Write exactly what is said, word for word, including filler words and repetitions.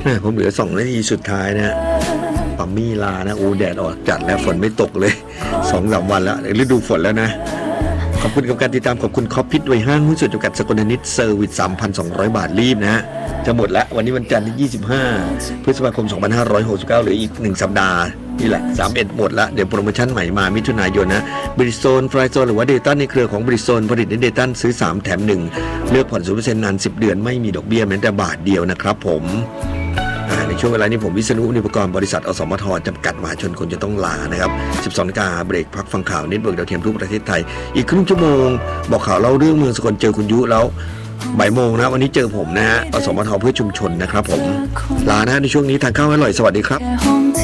ผมเหลือสองนาทีสุดท้ายนะปัมมี่ลานะโอ้แดดออกจัดแล้วฝนไม่ตกเลยสองสามวันแล้วฤดูฝนแล้วนะขอบคุณกับการติดตามขอบคุณคอปพิทโดยห้างหุ้นส่วนจำกัดสกลนิตเซอร์วิส สามพันสองร้อย บาทรีบนะฮะจะหมดแล้ววันนี้วันจันทร์ที่ยี่สิบห้าพฤษภาคมสองพันห้าร้อยหกสิบเก้าเหลืออีกหนึ่งสัปดาห์นี่แหละสามสิบเอ็ดหมดแล้วเดี๋ยวโปรโมชั่นใหม่มามิถุนายนนะบริโซนฟรายโซนหรือว่าเดตันในเครือของบริโซนผลิตในเดตันซื้อสามแถมหนึ่งเลือกผ่อน ศูนย์เปอร์เซ็นต์ นานสิบเดือนไม่มีดอกเบี้ยแม้แต่บาทเดียวนะครับผมในช่วงเวลานี้ผมวิษณุนิปกรณ์บริษัทอสมทจำกัดมหาชนคนจะต้องลานะครับสิบสองนาฬิกาเบรกพักฟังข่าวเน็ตเวิร์กดาวเทียมทุกประเทศไทยอีกครึ่งชั่วโมงบอกข่าวเล่าเรื่องเมืองสกลเจอคุณยุแล้วบ่ายโมงนะวันนี้เจอผมนะฮะอสมทเพื่อชุมชนนะครับผมลานะในช่วงนี้ทานข้าวให้อร่อยสวัสดีครับ